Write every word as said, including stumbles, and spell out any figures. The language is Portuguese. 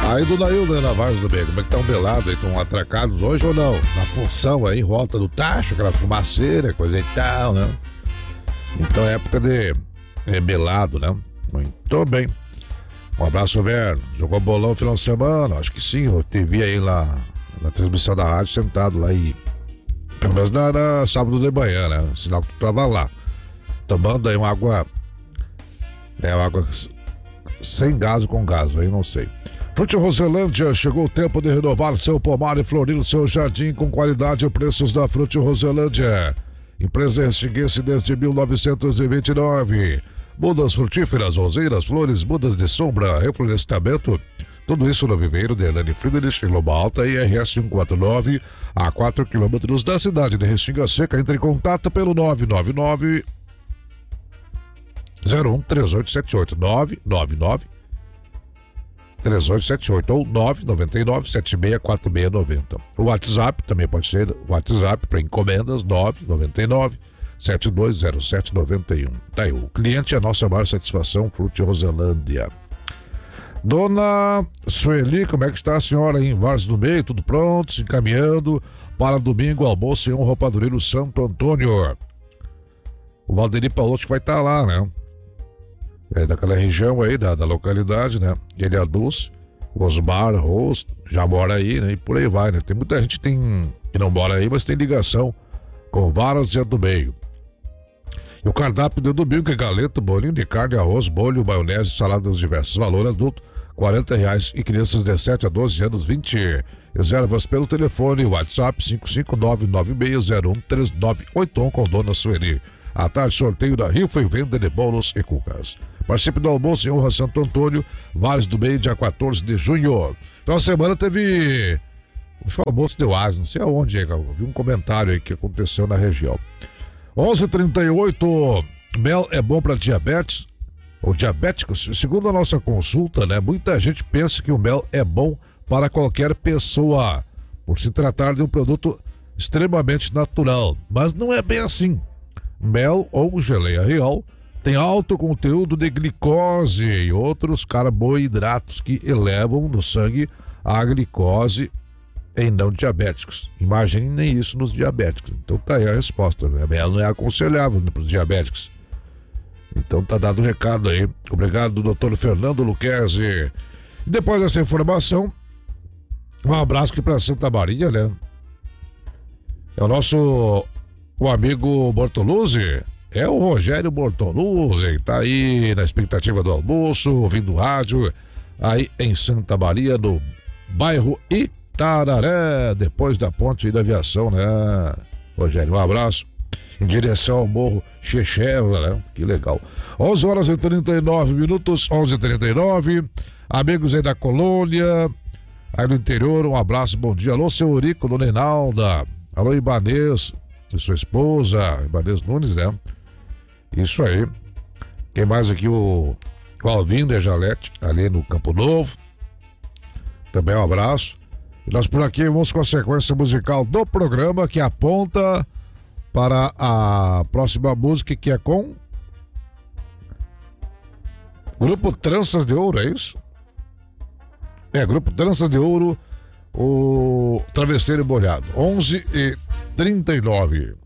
Aí, dona Hilda, na Vaz do Bem, como é que tá um belado aí? Estão atracados hoje ou não? Na função aí, em volta do tacho, aquela fumaceira, coisa e tal, né? Então é época de é, belado, né? Muito bem. Um abraço, Verno. Jogou bolão no final de semana? Acho que sim, eu te vi aí lá na transmissão da rádio, sentado lá e... Pelo menos na, na sábado de manhã, né? Sinal que tu tava lá. Tomando aí uma água... É, uma água sem gás ou com gás, aí não sei. Frute Roselândia, chegou o tempo de renovar seu pomar e florir o seu jardim com qualidade e preços da Frute Roselândia. Empresa restinguense desde mil novecentos e vinte e nove. Mudas frutíferas, roseiras, flores, mudas de sombra, reflorestamento. Tudo isso no viveiro de Elane Friedrich, em Loma Alta, I R S cento e quarenta e nove, a quatro quilômetros da cidade de Restinga Seca. Entre em contato pelo nove nove nove zero um três oito sete oito, nove nove nove três oito sete oito ou nove nove nove sete seis quatro seis nove zero. O WhatsApp também pode ser o WhatsApp para encomendas nove nove nove sete dois zero sete nove um. Tá aí, o cliente é a nossa maior satisfação, Frute Roselândia. Dona Sueli, como é que está a senhora aí em Vars do Meio? Tudo pronto, se encaminhando para domingo, almoço em um Roupadoreiro Santo Antônio. O Valderi Paulotti vai estar lá, né? É daquela região aí, da, da localidade, né? Ele é a Dulce, Osmar, Rose, já mora aí, né? E por aí vai, né? Tem muita gente que, tem, que não mora aí, mas tem ligação com Varas e do Meio. E o cardápio do domingo é galeto, bolinho de carne, arroz, molho, maionese, saladas diversas. Valor adulto, quarenta reais, e crianças de sete a doze anos, vinte. Reservas pelo telefone, WhatsApp cinco cinco nove nove seis zero um três nove oito um com Dona Sueli. À tarde, sorteio da rifa e venda de bolos e cucas. Participe do almoço em honra Santo Antônio, Vales do Meio, dia quatorze de junho. Então, a semana teve o almoço de Oás, não sei aonde, eu vi um comentário aí que aconteceu na região. onze e trinta e oito, mel é bom para diabetes ou diabéticos? Segundo a nossa consulta, né, muita gente pensa que o mel é bom para qualquer pessoa, por se tratar de um produto extremamente natural, mas não é bem assim. Mel ou geleia real tem alto conteúdo de glicose e outros carboidratos que elevam no sangue a glicose em não diabéticos. Imaginem isso nos diabéticos. Então tá aí a resposta, né? Mel não é aconselhável, né, para os diabéticos. Então tá dado o recado aí. Obrigado, doutor Fernando Luquezzi. E depois dessa informação, um abraço aqui para Santa Maria, né? É o nosso o amigo Bortoluzzi, é o Rogério Bortoluzzi, tá aí na expectativa do almoço, ouvindo rádio, aí em Santa Maria, no bairro Itararé, depois da ponte da aviação, né? Rogério, um abraço, em direção ao Morro Chechela, né? Que legal. onze horas e trinta e nove minutos, onze e trinta e nove, amigos aí da colônia, aí do interior, um abraço, bom dia. Alô, seu Eurico, dona Inalda, alô, Ibanês, e sua esposa, Ibanês Nunes, né? Isso aí. Quem mais aqui? O, o Alvin de Jalete, ali no Campo Novo. Também um abraço. E nós por aqui vamos com a sequência musical do programa, que aponta para a próxima música, que é com Grupo Tranças de Ouro, é isso? É, Grupo Tranças de Ouro, o Travesseiro Molhado. onze e trinta e nove.